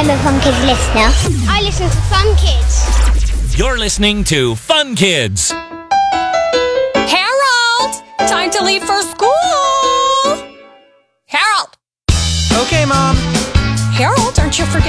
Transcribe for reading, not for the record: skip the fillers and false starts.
I'm a Fun Kids listener. I listen to Fun Kids. You're listening to Fun Kids. Harold! Time to leave for school! Harold! Okay, Mom. Harold, aren't you forgetting